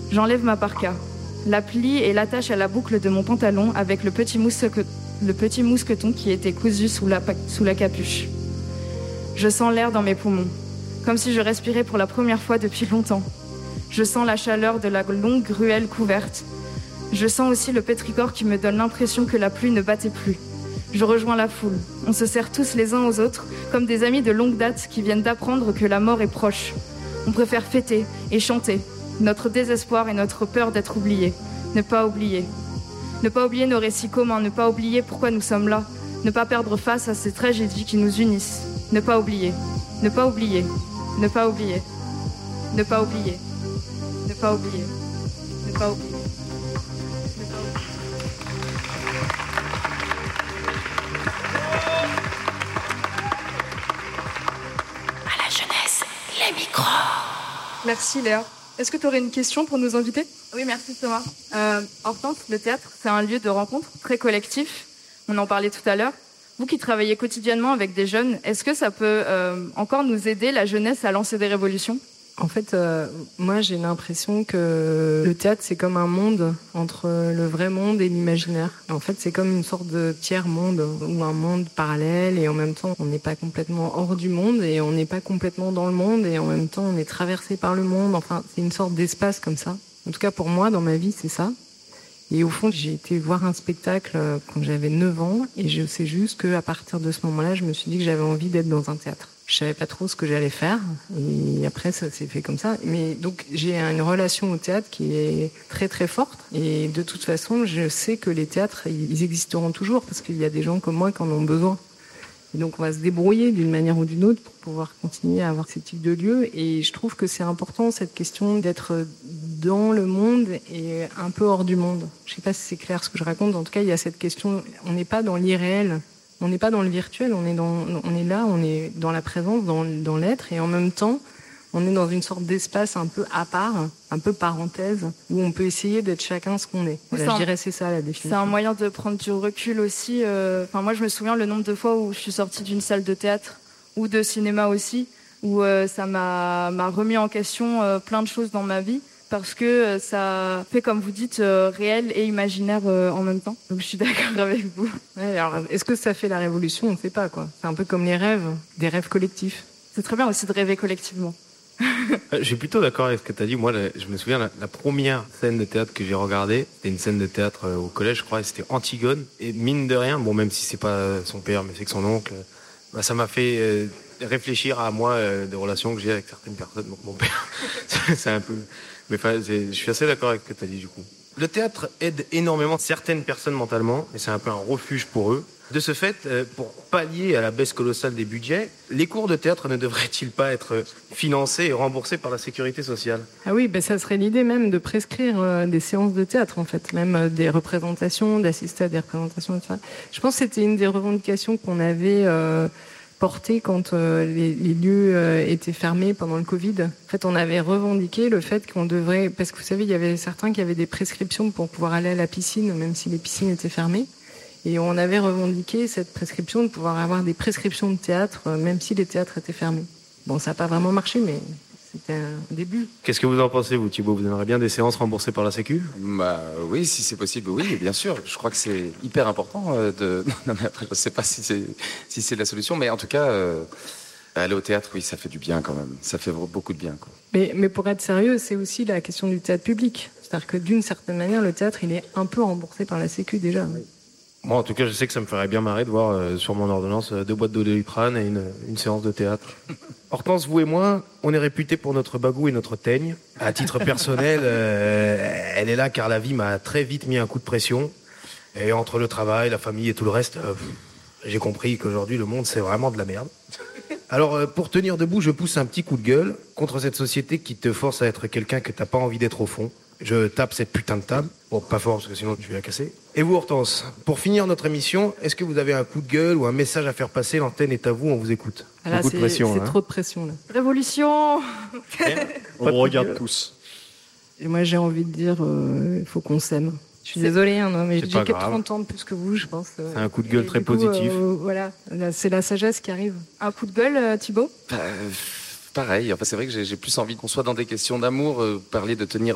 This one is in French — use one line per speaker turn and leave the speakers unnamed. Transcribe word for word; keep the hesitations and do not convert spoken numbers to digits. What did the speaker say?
J'enlève ma parka, la plie et l'attache à la boucle de mon pantalon avec le petit, mousque... le petit mousqueton qui était cousu sous la, sous la capuche. Je sens l'air dans mes poumons, comme si je respirais pour la première fois depuis longtemps. Je sens la chaleur de la longue ruelle couverte. Je sens aussi le pétrichor qui me donne l'impression que la pluie ne battait plus. Je rejoins la foule. On se serre tous les uns aux autres, comme des amis de longue date qui viennent d'apprendre que la mort est proche. On préfère fêter et chanter, notre désespoir et notre peur d'être oubliés. Ne pas oublier. Ne pas oublier nos récits communs, ne pas oublier pourquoi nous sommes là, ne pas perdre face à ces tragédies qui nous unissent. Ne pas oublier. Ne pas oublier. Ne pas oublier. Ne pas oublier. Ne pas oublier. Ne pas oublier.
À la jeunesse, les micros.
Merci Léa. Est-ce que tu aurais une question pour nos invités ?
Oui, merci Thomas. Euh, Hortense, le théâtre, c'est un lieu de rencontre très collectif. On en parlait tout à l'heure. Vous qui travaillez quotidiennement avec des jeunes, est-ce que ça peut euh, encore nous aider, la jeunesse, à lancer des révolutions ?
En fait, euh, moi, j'ai l'impression que le théâtre, c'est comme un monde entre le vrai monde et l'imaginaire. En fait, c'est comme une sorte de tiers-monde ou un monde parallèle et en même temps, on n'est pas complètement hors du monde et on n'est pas complètement dans le monde et en même temps, on est traversé par le monde. Enfin, c'est une sorte d'espace comme ça. En tout cas, pour moi, dans ma vie, c'est ça. Et au fond, j'ai été voir un spectacle quand j'avais neuf ans et je sais juste qu'à partir de ce moment-là, je me suis dit que j'avais envie d'être dans un théâtre. Je savais pas trop ce que j'allais faire et après ça s'est fait comme ça. Mais donc j'ai une relation au théâtre qui est très très forte et de toute façon je sais que les théâtres ils existeront toujours parce qu'il y a des gens comme moi qui en ont besoin. Et donc on va se débrouiller d'une manière ou d'une autre pour pouvoir continuer à avoir ces types de lieux et je trouve que c'est important cette question d'être dans le monde et un peu hors du monde. Je sais pas si c'est clair ce que je raconte, en tout cas il y a cette question, on n'est pas dans l'irréel. On n'est pas dans le virtuel, on est, dans, on est là, on est dans la présence, dans, dans l'être, et en même temps, on est dans une sorte d'espace un peu à part, un peu parenthèse, où on peut essayer d'être chacun ce qu'on est. Voilà, je dirais c'est ça la définition.
C'est un moyen de prendre du recul aussi. Euh, enfin, moi, je me souviens le nombre de fois où je suis sortie d'une salle de théâtre ou de cinéma aussi, où euh, ça m'a, m'a remis en question euh, plein de choses dans ma vie. Parce que euh, ça fait, comme vous dites, euh, réel et imaginaire euh, en même temps. Donc je suis d'accord avec vous.
Ouais, alors, est-ce que ça fait la révolution ? On ne sait pas, quoi. C'est un peu comme les rêves, des rêves collectifs.
C'est très bien aussi de rêver collectivement.
Je suis plutôt d'accord avec ce que tu as dit. Moi, je me souviens, la, la première scène de théâtre que j'ai regardée, c'était une scène de théâtre au collège, je crois, et c'était Antigone. Et mine de rien, bon, même si c'est pas son père, mais c'est que son oncle, bah, ça m'a fait euh, réfléchir à moi, euh, des relations que j'ai avec certaines personnes. Donc mon père, c'est un peu... Mais enfin, je suis assez d'accord avec ce que tu as dit du coup. Le théâtre aide énormément certaines personnes mentalement, et c'est un peu un refuge pour eux. De ce fait, pour pallier à la baisse colossale des budgets, les cours de théâtre ne devraient-ils pas être financés et remboursés par la sécurité sociale ?
Ah oui, ben ça serait l'idée même de prescrire euh, des séances de théâtre en fait, même euh, des représentations, d'assister à des représentations, et cetera. Je pense que c'était une des revendications qu'on avait... Euh, porté quand euh, les, les lieux euh, étaient fermés pendant le Covid. En fait, on avait revendiqué le fait qu'on devrait... Parce que vous savez, il y avait certains qui avaient des prescriptions pour pouvoir aller à la piscine, même si les piscines étaient fermées. Et on avait revendiqué cette prescription de pouvoir avoir des prescriptions de théâtre, euh, même si les théâtres étaient fermés. Bon, ça n'a pas vraiment marché, mais c'était un début.
Qu'est-ce que vous en pensez, vous, Thibaut ? Vous aimeriez bien des séances remboursées par la Sécu ?
Bah oui, si c'est possible, oui, bien sûr. Je crois que c'est hyper important euh, de... Non, mais après, je ne sais pas si c'est, si c'est la solution, mais en tout cas, euh, aller au théâtre, oui, ça fait du bien quand même. Ça fait beaucoup de bien, quoi.
Mais, mais pour être sérieux, c'est aussi la question du théâtre public. C'est-à-dire que d'une certaine manière, le théâtre, il est un peu remboursé par la Sécu déjà. Oui.
Moi, en tout cas, je sais que ça me ferait bien marrer de voir euh, sur mon ordonnance euh, deux boîtes d'eau de Doliprane et une, une séance de théâtre. Hortense, vous et moi, on est réputés pour notre bagou et notre teigne. À titre personnel, euh, elle est là car la vie m'a très vite mis un coup de pression. Et entre le travail, la famille et tout le reste, euh, j'ai compris qu'aujourd'hui, le monde, c'est vraiment de la merde. Alors, euh, pour tenir debout, je pousse un petit coup de gueule contre cette société qui te force à être quelqu'un que t'as pas envie d'être au fond. Je tape cette putain de table. Bon, pas fort, parce que sinon je vais la casser. Et vous, Hortense, pour finir notre émission, est-ce que vous avez un coup de gueule ou un message à faire passer ? L'antenne est à vous, on vous écoute.
Ah là,
Beaucoup
c'est,
de pression.
C'est
hein.
trop de pression, là.
Révolution.
On vous regarde tous.
Et moi, j'ai envie de dire, il euh, faut qu'on s'aime. Je suis désolée, hein, non, mais j'ai que trente ans de plus que vous, je pense. Euh,
c'est un coup de gueule très
coup,
positif.
Euh, voilà, là, c'est la sagesse qui arrive.
Un coup de gueule, euh, Thibaut ?
euh, Pareil, enfin, c'est vrai que j'ai, j'ai plus envie qu'on soit dans des questions d'amour, euh, parler de tenir